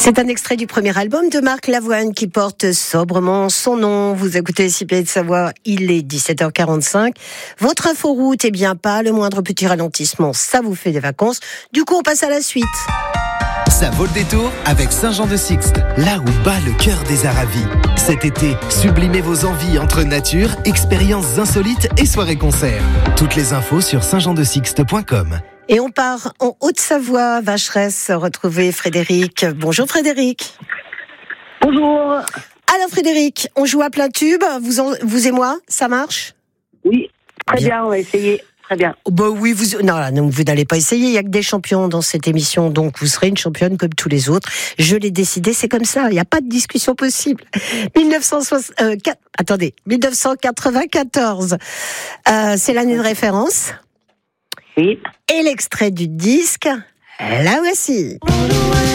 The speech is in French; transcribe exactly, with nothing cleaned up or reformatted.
C'est un extrait du premier album de Marc Lavoine qui porte sobrement son nom. Vous écoutez C P de Savoie, il est dix-sept heures quarante-cinq. Votre inforoute est bien pas le moindre petit ralentissement, ça vous fait des vacances. Du coup, on passe à la suite. Ça vaut le détour avec Saint-Jean-de-Sixte, là où bat le cœur des Aravis. Cet été, sublimez vos envies entre nature, expériences insolites et soirées-concerts. Toutes les infos sur saint jean de sixte point com. Et on part en Haute-Savoie, Vacheresse, retrouver Frédéric. Bonjour Frédéric. Bonjour. Alors Frédéric, on joue à plein tube, vous, en, vous et moi, ça marche ? Oui, très bien. bien, on va essayer. Très bien. Oh bah oui, vous, non, non, vous n'allez pas essayer, il n'y a que des champions dans cette émission, donc vous serez une championne comme tous les autres. Je l'ai décidé, c'est comme ça, il n'y a pas de discussion possible. mille neuf cent soixante, euh, quatre, attendez, dix-neuf cent quatre-vingt-quatorze, euh, c'est l'année de référence. Oui. Et l'extrait du disque, la voici.